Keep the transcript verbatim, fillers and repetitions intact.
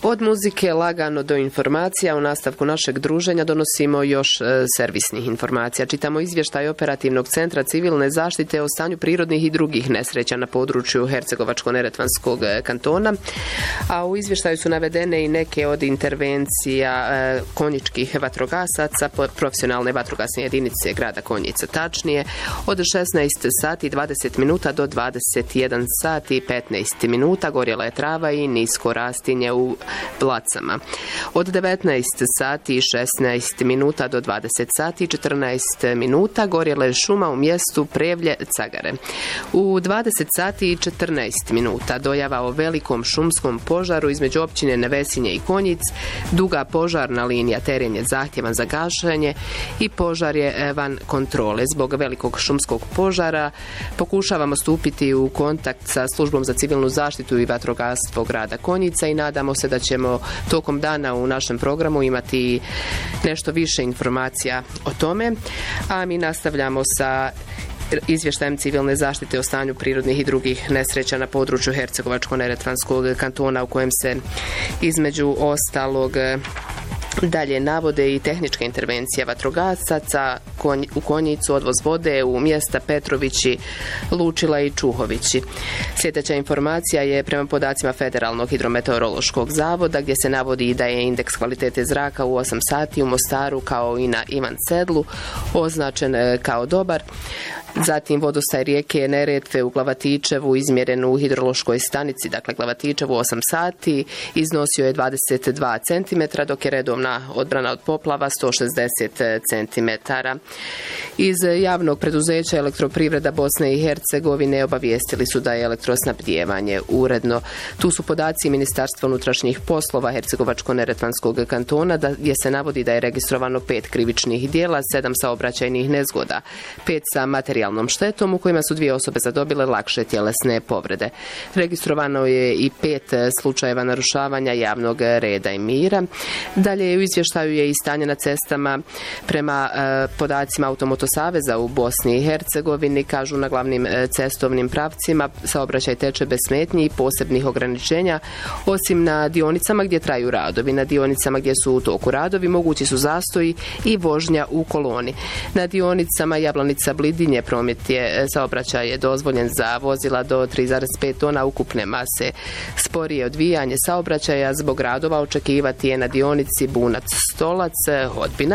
Od muzike lagano do informacija, u nastavku našeg druženja donosimo još e, servisnih informacija. Čitamo izvještaj Operativnog centra civilne zaštite o stanju prirodnih i drugih nesreća na području Hercegovačko-neretvanskog kantona, a u izvještaju su navedene i neke od intervencija e, konjičkih vatrogasaca, profesionalne vatrogasne jedinice grada Konjica, tačnije od šesnaest sati i dvadeset minuta do dvadeset jedan sati i petnaest minuta gorjela je trava i nisko rastinje u Blacama. Od devetnaest sati i šesnaest minuta do dvadeset sati i četrnaest minuta gorjela je šuma u mjestu Prevlje Cagare. U dvadeset sati i četrnaest minuta dojava o velikom šumskom požaru između općine Nevesinje i Konjic, duga požarna linija teren je zahtjevan za gašenje i požar je van kontrole. Zbog velikog šumskog požara pokušavamo stupiti u kontakt sa službom za civilnu zaštitu i vatrogastvo grada Konjica i nadamo se da ćemo tokom dana u našem programu imati nešto više informacija o tome, a mi nastavljamo sa izvještajem civilne zaštite o stanju prirodnih i drugih nesreća na području Hercegovačko-neretvanskog kantona, u kojem se između ostalog dalje navode i tehnička intervencija vatrogasaca u Konjicu, odvoz vode u mjesta Petrovići, Lučila i Čuhovići. Sljedeća informacija je prema podacima Federalnog hidrometeorološkog zavoda, gdje se navodi da je indeks kvalitete zraka u osam sati u Mostaru kao i na Ivan Sedlu označen kao dobar. Zatim vodostaj rijeke Neretve u Glavatičevu izmjeren u hidrološkoj stanici, dakle Glavatičevu u osam sati, iznosio je dvadeset dva centimetra, dok je redovna odbrana od poplava sto šezdeset centimetara. Iz javnog preduzeća Elektroprivreda Bosne i Hercegovine obavijestili su da je elektrosnabdijevanje uredno. Tu su podaci Ministarstva unutrašnjih poslova Hercegovačko-neretvanskog kantona, gdje se navodi da je registrovano pet krivičnih djela, sedam saobraćajnih nezgoda, pet sa materijalnom štetom u kojima su dvije osobe zadobile lakše tjelesne povrede. Registrovano je i pet slučajeva narušavanja javnog reda i mira. Dalje u izvještaju je i stanje na cestama prema e, podacima Automotosaveza u Bosni i Hercegovini. Kažu, na glavnim e, cestovnim pravcima saobraćaj teče bez smetnji i posebnih ograničenja, osim na dionicama gdje traju radovi. Na dionicama gdje su u toku radovi mogući su zastoji i vožnja u koloni. Na dionicama Jablanica-Blidinje promet je, saobraćaj je dozvoljen za vozila do tri zarez pet tona ukupne mase. Sporije odvijanje saobraćaja zbog radova očekivati je na dionici Bunac-Stolac, Hodbina.